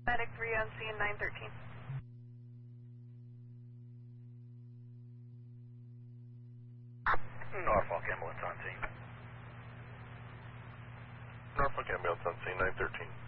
Medic 3 on scene 913. Norfolk ambulance on scene. Norfolk ambulance on scene 913.